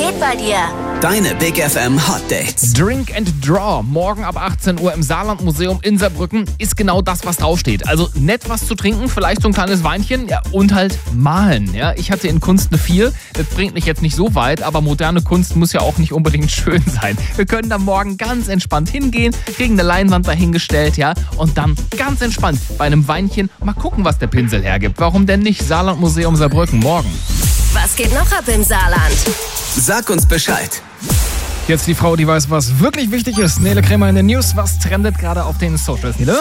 geht bei dir? Deine Big FM Hot Dates. Drink and Draw. Morgen ab 18 Uhr im Saarlandmuseum in Saarbrücken ist genau das, was draufsteht. Also nett was zu trinken, vielleicht so ein kleines Weinchen, ja, und halt malen. Ja, ich hatte in Kunst eine 4. Das bringt mich jetzt nicht so weit, aber moderne Kunst muss ja auch nicht unbedingt schön sein. Wir können da morgen ganz entspannt hingehen, kriegen eine Leinwand dahingestellt, ja, und dann ganz entspannt bei einem Weinchen mal gucken, was der Pinsel hergibt. Warum denn nicht? Saarlandmuseum Saarbrücken morgen. Was geht noch ab im Saarland? Sag uns Bescheid. Jetzt die Frau, die weiß, was wirklich wichtig ist. Nele Krämer in den News. Was trendet gerade auf den Socials, Nele?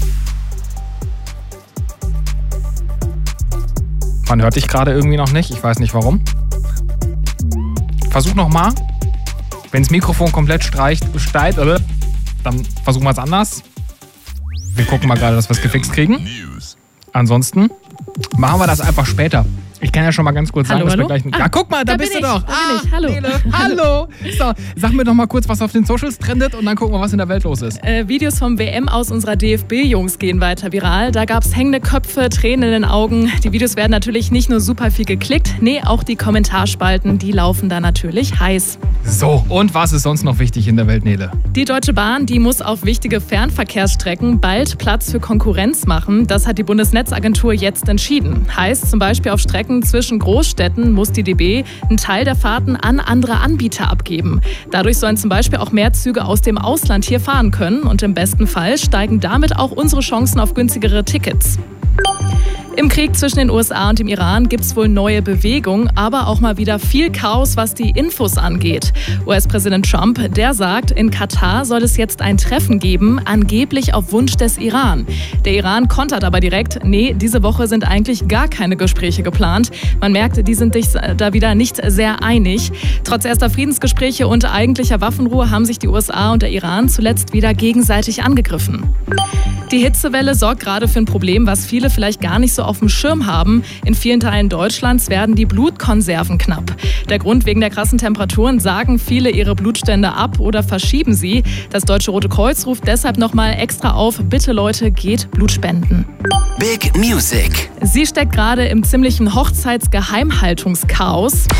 Man hört dich gerade irgendwie noch nicht. Ich weiß nicht warum. Versuch nochmal. Wenn das Mikrofon komplett steigt, dann versuchen wir es anders. Wir gucken mal gerade, dass wir es gefixt kriegen. Ansonsten machen wir das einfach später. Ich kann ja schon mal ganz kurz sagen, dass wir gleich... Ja, guck mal, da bist du doch. Hallo. Nele, hallo. So, sag mir doch mal kurz, was auf den Socials trendet und dann gucken wir, was in der Welt los ist. Videos vom WM aus unserer DFB-Jungs gehen weiter viral. Da gab es hängende Köpfe, Tränen in den Augen. Die Videos werden natürlich nicht nur super viel geklickt, nee, auch die Kommentarspalten, die laufen da natürlich heiß. So, und was ist sonst noch wichtig in der Welt, Nele? Die Deutsche Bahn, die muss auf wichtige Fernverkehrsstrecken bald Platz für Konkurrenz machen. Das hat die Bundesnetzagentur jetzt entschieden. Heißt zum Beispiel auf Strecken zwischen Großstädten muss die DB einen Teil der Fahrten an andere Anbieter abgeben. Dadurch sollen zum Beispiel auch mehr Züge aus dem Ausland hier fahren können und im besten Fall steigen damit auch unsere Chancen auf günstigere Tickets. Im Krieg zwischen den USA und dem Iran gibt es wohl neue Bewegung, aber auch mal wieder viel Chaos, was die Infos angeht. US-Präsident Trump, der sagt, in Katar soll es jetzt ein Treffen geben, angeblich auf Wunsch des Iran. Der Iran kontert aber direkt, nee, diese Woche sind eigentlich gar keine Gespräche geplant. Man merkt, die sind sich da wieder nicht sehr einig. Trotz erster Friedensgespräche und eigentlicher Waffenruhe haben sich die USA und der Iran zuletzt wieder gegenseitig angegriffen. Die Hitzewelle sorgt gerade für ein Problem, was viele vielleicht gar nicht so auf dem Schirm haben. In vielen Teilen Deutschlands werden die Blutkonserven knapp. Der Grund: wegen der krassen Temperaturen sagen viele ihre Blutstände ab oder verschieben sie. Das Deutsche Rote Kreuz ruft deshalb nochmal extra auf: Bitte Leute, geht Blut spenden. Big Music. Sie steckt gerade im ziemlichen Hochzeitsgeheimhaltungschaos.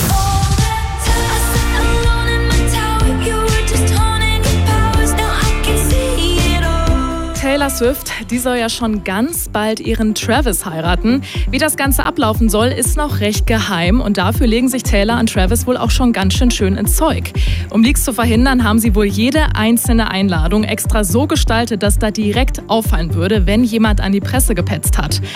Taylor Swift, die soll ja schon ganz bald ihren Travis heiraten. Wie das Ganze ablaufen soll, ist noch recht geheim und dafür legen sich Taylor und Travis wohl auch schon ganz schön ins Zeug. Um Leaks zu verhindern, haben sie wohl jede einzelne Einladung extra so gestaltet, dass da direkt auffallen würde, wenn jemand an die Presse gepetzt hat.